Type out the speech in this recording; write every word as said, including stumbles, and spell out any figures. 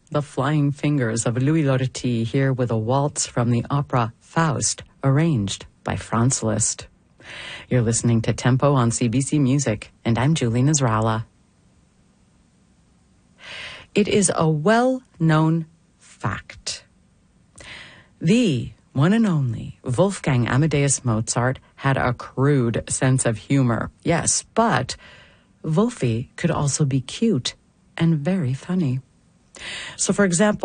the flying fingers of Louis Lortie here with a waltz from the opera Faust, arranged by Franz Liszt. You're listening to Tempo on C B C Music, and I'm Julie Nasrallah. It is a well-known fact. The one and only Wolfgang Amadeus Mozart had a crude sense of humor, yes, but Wolfie could also be cute and very funny. So, for example,